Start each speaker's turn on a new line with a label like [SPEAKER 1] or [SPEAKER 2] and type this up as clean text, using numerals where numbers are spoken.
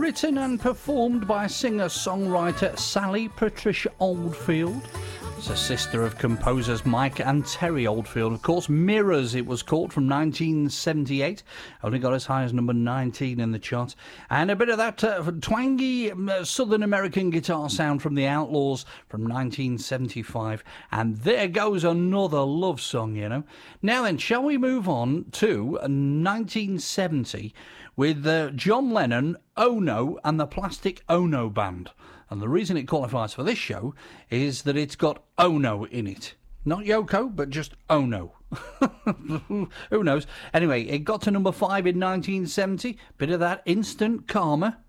[SPEAKER 1] written and performed by singer-songwriter Sally Patricia Oldfield. It's a sister of composers Mike and Terry Oldfield. Of course, Mirrors, it was called, from 1978. Only got as high as number 19 in the charts. And a bit of that twangy Southern American guitar sound from the Outlaws from 1975. And there goes another love song, you know. Now then, shall we move on to 1970 with John Lennon, Ono, and the Plastic Ono Band. And the reason it qualifies for this show is that it's got Ono in it. Not Yoko, but just Ono. Who knows? Anyway, it got to number 5 in 1970. Bit of that instant karma.